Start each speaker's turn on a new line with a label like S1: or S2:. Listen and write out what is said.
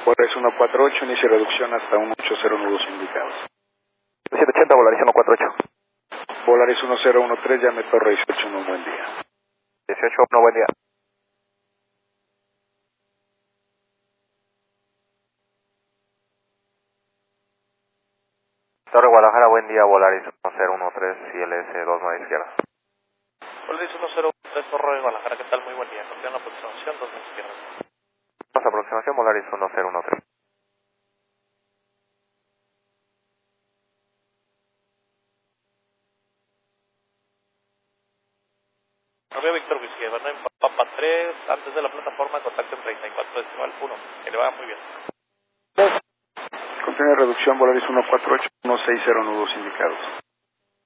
S1: Volaris 148, inicio reducción hasta 180 nudos indicados.
S2: 780, Volaris 148.
S1: Volaris 1013, llame Torre 18, un buen día.
S2: 18, no, buen día. Torre Guadalajara, buen día, Volaris 1013, CLS 2 9 izquierda.
S3: Volaris 1013, Torre Guadalajara, ¿qué tal? Muy buen día. Continúa la aproximación, 2 izquierda.
S2: Aproximación, Volaris 1013.
S3: Novia Víctor Whisky, van en Papa 3, antes de la plataforma, contacto en 34 decimal 1. Que le vaya muy bien.
S1: Contiene reducción Volaris 148, 160 nudos indicados.